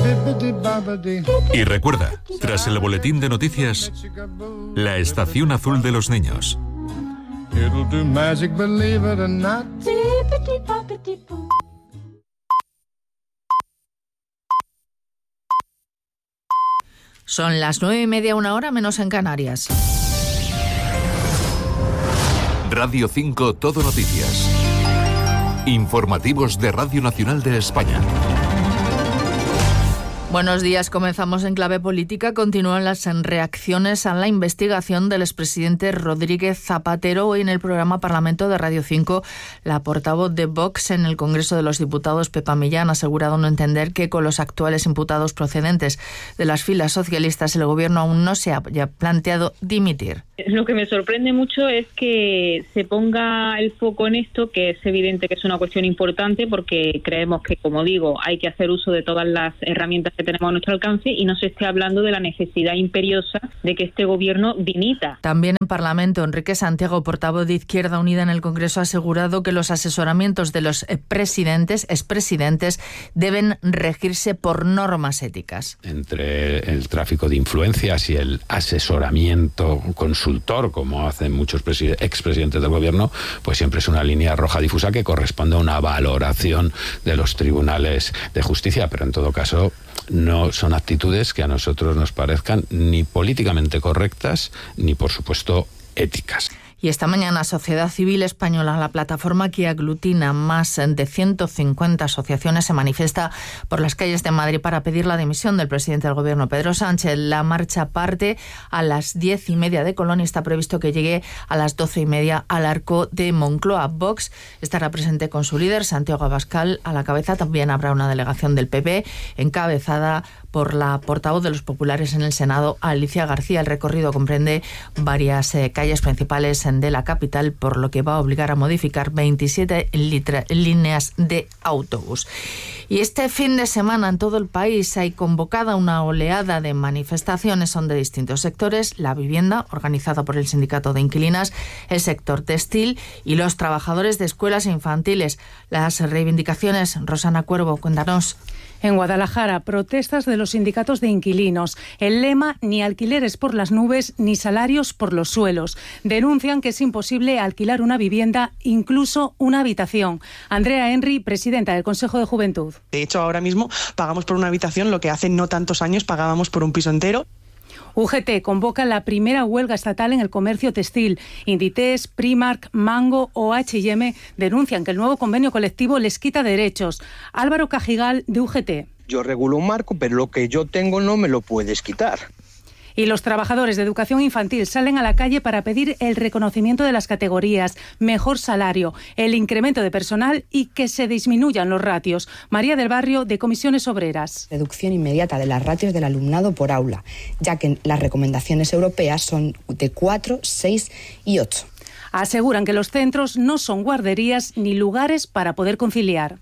Y recuerda, tras el boletín de noticias, la estación azul de los niños. Son las 9:30, 1 hora menos en Canarias. Radio 5 Todo Noticias. Informativos de Radio Nacional de España. Buenos días, comenzamos en clave política. Continúan las reacciones a la investigación del expresidente Rodríguez Zapatero. Hoy en el programa Parlamento de Radio 5, la portavoz de Vox en el Congreso de los Diputados, Pepa Millán, ha asegurado no entender que con los actuales imputados procedentes de las filas socialistas el gobierno aún no se haya planteado dimitir. Lo que me sorprende mucho es que se ponga el foco en esto, que es evidente que es una cuestión importante, porque creemos que, como digo, hay que hacer uso de todas las herramientas que tenemos a nuestro alcance y no se esté hablando de la necesidad imperiosa de que este gobierno dimita. También en Parlamento, Enrique Santiago, portavoz de Izquierda Unida en el Congreso, ha asegurado que los asesoramientos de los expresidentes deben regirse por normas éticas. Entre el tráfico de influencias y el asesoramiento consultor, como hacen muchos expresidentes del gobierno, pues siempre es una línea roja difusa que corresponde a una valoración de los tribunales de justicia, pero en todo caso no son actitudes que a nosotros nos parezcan ni políticamente correctas ni, por supuesto, éticas. Y esta mañana Sociedad Civil Española, la plataforma que aglutina más de 150 asociaciones, se manifiesta por las calles de Madrid para pedir la dimisión del presidente del gobierno, Pedro Sánchez. La marcha parte a las 10:30 de Colón y está previsto que llegue a las 12:30 al Arco de Moncloa. Vox estará presente con su líder, Santiago Abascal, a la cabeza. También habrá una delegación del PP encabezada por la portavoz de los populares en el Senado, Alicia García. El recorrido comprende varias calles principales de la capital, por lo que va a obligar a modificar 27 líneas de autobús. Y este fin de semana en todo el país hay convocada una oleada de manifestaciones, son de distintos sectores: la vivienda, organizada por el Sindicato de Inquilinas, el sector textil y los trabajadores de escuelas infantiles. Las reivindicaciones, Rosana Cuervo, cuéntanos. En Guadalajara, protestas de los sindicatos de inquilinos. El lema: ni alquileres por las nubes, ni salarios por los suelos. Denuncian que es imposible alquilar una vivienda, incluso una habitación. Andrea Henry, presidenta del Consejo de Juventud. De hecho, ahora mismo pagamos por una habitación lo que hace no tantos años pagábamos por un piso entero. UGT convoca la primera huelga estatal en el comercio textil. Inditex, Primark, Mango o H&M denuncian que el nuevo convenio colectivo les quita derechos. Álvaro Cajigal, de UGT. Yo regulo un marco, pero lo que yo tengo no me lo puedes quitar. Y los trabajadores de educación infantil salen a la calle para pedir el reconocimiento de las categorías, mejor salario, el incremento de personal y que se disminuyan los ratios. María del Barrio, de Comisiones Obreras. Reducción inmediata de las ratios del alumnado por aula, ya que las recomendaciones europeas son de 4, 6 y 8. Aseguran que los centros no son guarderías ni lugares para poder conciliar.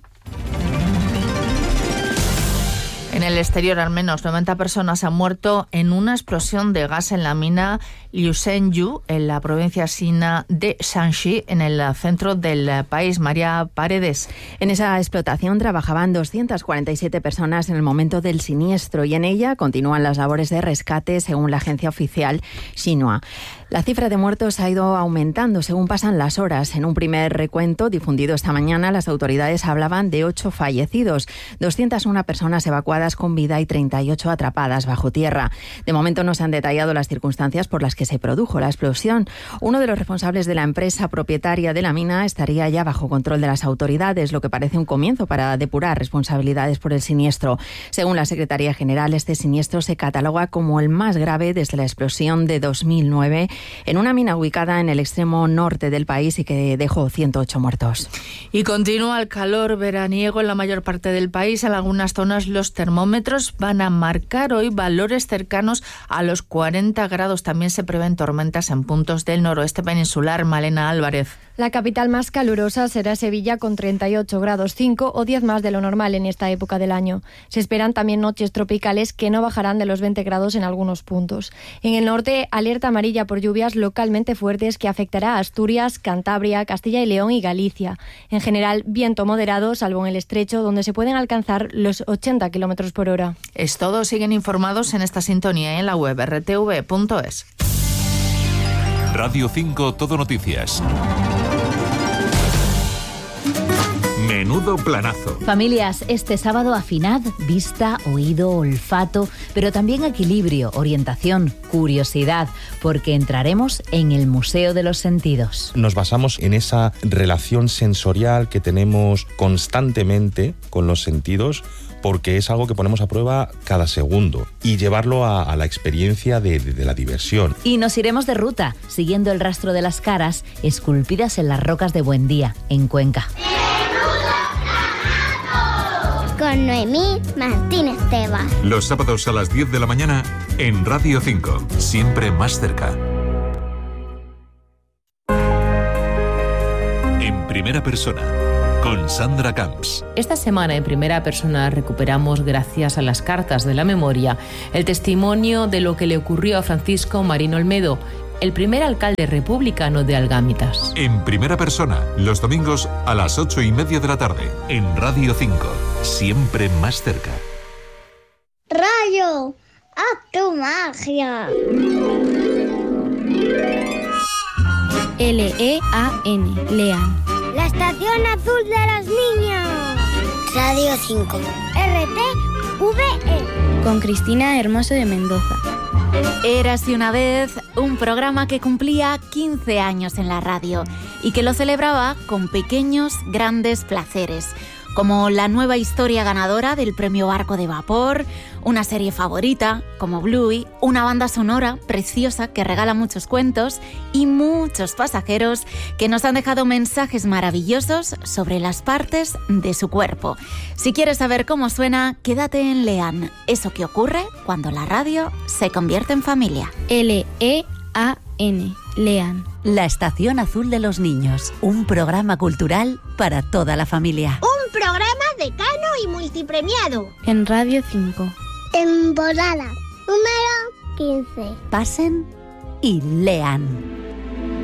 En el exterior, al menos 90 personas han muerto en una explosión de gas en la mina Liusenyu, en la provincia china de Shanxi, en el centro del país. María Paredes. En esa explotación trabajaban 247 personas en el momento del siniestro y en ella continúan las labores de rescate, según la agencia oficial Xinhua. La cifra de muertos ha ido aumentando según pasan las horas. En un primer recuento difundido esta mañana, las autoridades hablaban de 8 fallecidos, 201 personas evacuadas con vida y 38 atrapadas bajo tierra. De momento no se han detallado las circunstancias por las que se produjo la explosión. Uno de los responsables de la empresa propietaria de la mina estaría ya bajo control de las autoridades, lo que parece un comienzo para depurar responsabilidades por el siniestro. Según la Secretaría General, este siniestro se cataloga como el más grave desde la explosión de 2009 en una mina ubicada en el extremo norte del país y que dejó 108 muertos. Y continúa el calor veraniego en la mayor parte del país. En algunas zonas los termómetros van a marcar hoy valores cercanos a los 40 grados. También se prevén tormentas en puntos del noroeste peninsular. Malena Álvarez. La capital más calurosa será Sevilla con 38 grados 5 o 10 más de lo normal en esta época del año. Se esperan también noches tropicales que no bajarán de los 20 grados en algunos puntos. En el norte, alerta amarilla por lluvias localmente fuertes que afectará a Asturias, Cantabria, Castilla y León y Galicia. En general, viento moderado, salvo en el estrecho, donde se pueden alcanzar los 80 km por hora. Es todo. Siguen informados en esta sintonía en la web rtv.es. Radio 5 Todo Noticias. Menudo planazo. Familias, este sábado afinad vista, oído, olfato, pero también equilibrio, orientación, curiosidad, porque entraremos en el Museo de los Sentidos. Nos basamos en esa relación sensorial que tenemos constantemente con los sentidos, porque es algo que ponemos a prueba cada segundo, y llevarlo a la experiencia de la diversión. Y nos iremos de ruta, siguiendo el rastro de las caras esculpidas en las rocas de Buendía, en Cuenca. Con Noemí Martínez Tebas. Los sábados a las 10 de la mañana en Radio 5, siempre más cerca. En primera persona, con Sandra Camps. Esta semana en primera persona recuperamos, gracias a las cartas de la memoria, el testimonio de lo que le ocurrió a Francisco Marín Olmedo, el primer alcalde republicano de Algámitas. En primera persona, los domingos a las 8:30 de la tarde, en Radio 5, siempre más cerca. Rayo, haz tu magia. L-E-A-N, Lean. La estación azul de los niños. Radio 5. RTVE. Con Cristina Hermoso de Mendoza. Érase una vez un programa que cumplía 15 años en la radio y que lo celebraba con pequeños, grandes placeres, como la nueva historia ganadora del premio Barco de Vapor, una serie favorita, como Bluey, una banda sonora preciosa que regala muchos cuentos y muchos pasajeros que nos han dejado mensajes maravillosos sobre las partes de su cuerpo. Si quieres saber cómo suena, quédate en Lean, eso que ocurre cuando la radio se convierte en familia. L-E-A-N, Lean. La Estación Azul de los Niños, un programa cultural para toda la familia. Un programa decano y multipremiado. En Radio 5. Temporada número 15. Pasen y lean.